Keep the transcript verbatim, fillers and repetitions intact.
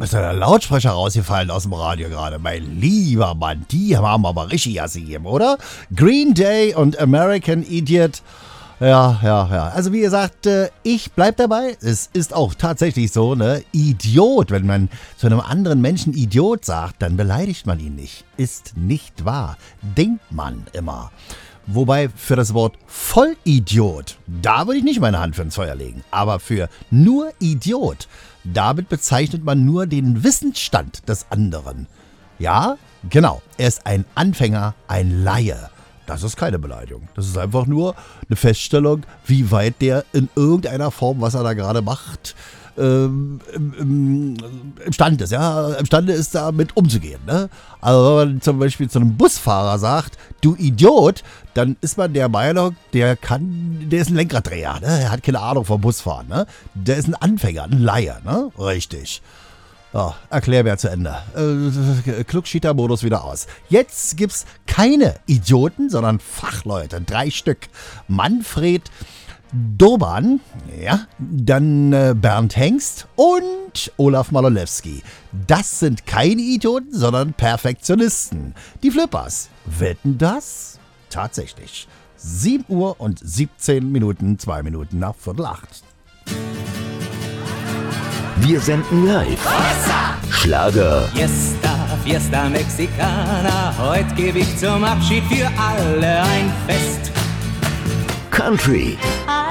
ist der Lautsprecher rausgefallen aus dem Radio gerade. Mein lieber Mann, die haben aber richtig Jasse gegeben, oder? Green Day und American Idiot. Ja, ja, ja. Also wie gesagt, ich bleib dabei. Es ist auch tatsächlich so, ne? Idiot. Wenn man zu einem anderen Menschen Idiot sagt, dann beleidigt man ihn nicht. Ist nicht wahr. Denkt man immer. Wobei für das Wort Vollidiot, da würde ich nicht meine Hand für ins Feuer legen. Aber für nur Idiot, damit bezeichnet man nur den Wissensstand des anderen. Ja, genau. Er ist ein Anfänger, ein Laie. Das ist keine Beleidigung. Das ist einfach nur eine Feststellung, wie weit der in irgendeiner Form, was er da gerade macht, ähm, im, imstande ist. Ja, imstande ist, damit umzugehen. Ne? Also wenn man zum Beispiel zu einem Busfahrer sagt, du Idiot, dann ist man der Meinung, der kann, der ist ein Lenkraddreher. Ne? Er hat keine Ahnung vom Busfahren. Ne? Der ist ein Anfänger, ein Laie. Ne? Richtig. Oh, Erklärbär zu Ende. Äh, Klugschieter-Modus wieder aus. Jetzt gibt's keine Idioten, sondern Fachleute. Drei Stück. Manfred Doban, ja, dann äh, Bernd Hengst und Olaf Malolewski. Das sind keine Idioten, sondern Perfektionisten. Die Flippers. Wetten das? Tatsächlich. sieben Uhr und siebzehn Minuten, zwei Minuten nach Viertel acht. Wir senden live. Schlager. Fiesta, Fiesta Mexicana. Heute gebe ich zum Abschied für alle ein Fest. Country.